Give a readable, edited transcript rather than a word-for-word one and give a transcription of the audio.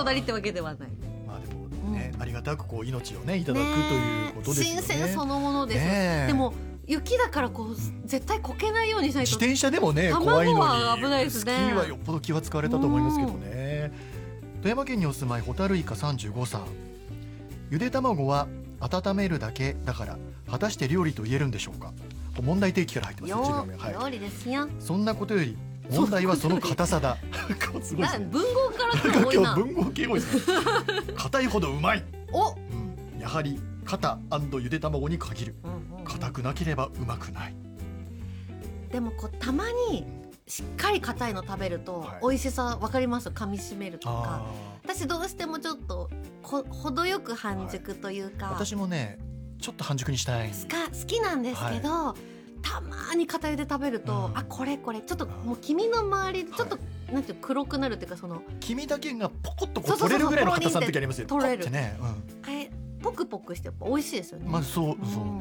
隣ってわけではない。 まあでもね、ありがたくこう命をねいただくということですよね。 新鮮そのものですよ、 ね、 でも雪だからこう絶対こけないようにしないと。 自転車でもね怖いのに、 卵は危ないですね。 スキーはよっぽど気は使われたと思いますけどね。富山県にお住まいホタルイカ35さん、ゆで卵は温めるだけだから果たして料理と言えるんでしょうか。問題提起から入ってますよ、 料理ですよ。 そんなことより問題はその硬さだすごいですね、 文豪から来る多いな。 文豪系多いですね硬いほどうまい、 お、 やはり硬&ゆで卵に限る、硬くなければうまくない。 でもこうたまにしっかり硬いの食べると美味しさ分かります。噛み締めるとか。私どうしてもちょっと程よく半熟というか、 私もねちょっと半熟にしたい好きなんですけど、たまに硬いで食べると、あこれちょっともう黄身の周りでちょっと、なんていう黒くなるっていうか、その黄身だけがポコッとこう取れるぐらいの硬さの時ありますよ。 取れるね、 ポクポクしてやっぱ美味しいですよね。 まあそうね、